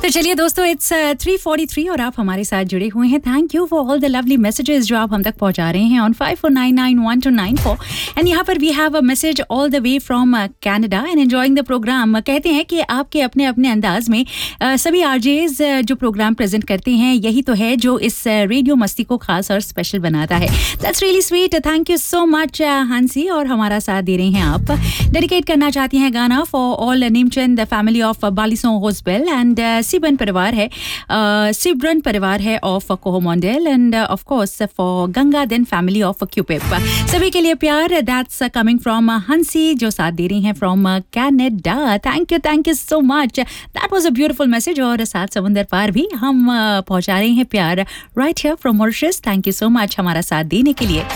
तो चलिए दोस्तों, इट्स 3:43 और आप हमारे साथ जुड़े हुए हैं. Thank you for all the lovely messages जो आप हम तक पहुंचा रहे हैं ऑन 54991294. एंड यहाँ पर we have a message all the way from Canada and enjoying the programme. कहते हैं कि आपके अपने अपने अंदाज में सभी आरजेज जो प्रोग्राम प्रेजेंट करते हैं, यही तो है जो इस रेडियो मस्ती को खास और स्पेशल बनाता है. That's really sweet. Thank you so much Hansi, और हमारा साथ दे रहे हैं आप. डेडिकेट करना चाहती हैं गाना for all Neemchand the family of बालिसों होस्बेल and सिबन परिवार है, सिब्रन परिवार है of कोहमोंडेल end of course for Ganga then family of क्यूपिप. सभी के लिए प्यार. दैट्स कमिंग फ्रॉम हंसी जो साथ दे रही हैं from Canada. Thank you so much. That was a beautiful message. और सात समुंदर पार भी हम पहुंचा रहे हैं प्यार right here from Mauritius. Thank you so much हमारा साथ देने के लिए.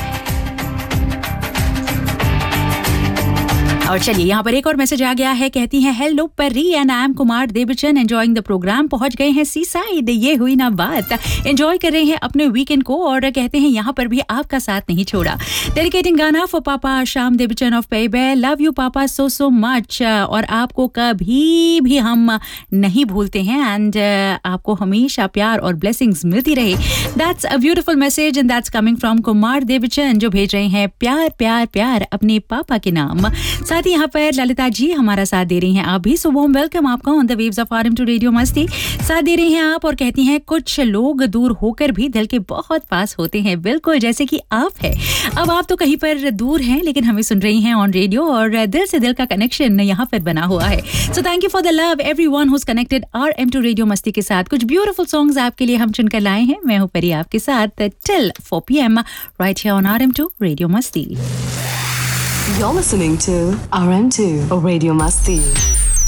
और चलिए यहाँ पर एक और मैसेज आ गया है. कहती हैं हेलो परी and I am Kumar देवचन enjoying the programme. पहुंच गए हैं सी साइड, ये हुई ना बात. एंजॉय कर रहे हैं अपने वीकेंड को और कहते हैं यहाँ पर भी आपका साथ नहीं छोड़ा. डेडिकेटिंग गाना फॉर पापा श्याम देवचन ऑफ पेबे. लव यू पापा सो मच. और आपको कभी भी हम नहीं भूलते हैं एंड आपको हमेशा प्यार और ब्लेसिंग्स मिलती रहे. That's a beautiful message and that's coming from Kumar देवचन जो भेज रहे हैं प्यार प्यार प्यार अपने पापा के नाम. साथ ही यहाँ पर ललिता जी हमारा साथ दे रही हैं. आप भी सुबह वेलकम आपका on the waves of RM2 radio मस्ती. साथ दे रही हैं आप और कहती हैं कुछ लोग दूर होकर भी दिल के बहुत पास होते हैं, बिल्कुल जैसे कि आप है. अब आप तो कहीं पर दूर हैं लेकिन हमें सुन रही हैं ऑन रेडियो और दिल से दिल का कनेक्शन यहाँ पर बना हुआ है. So thank you for the love everyone who is connected RM2 radio मस्ती के साथ. कुछ ब्यूटीफुल सॉन्ग्स आपके लिए हम चुनकर लाए हैं. मैं हूँ परी आपके साथ till 4 PM right here on RM2 radio मस्ती. You're listening to RM2 Radio Masti.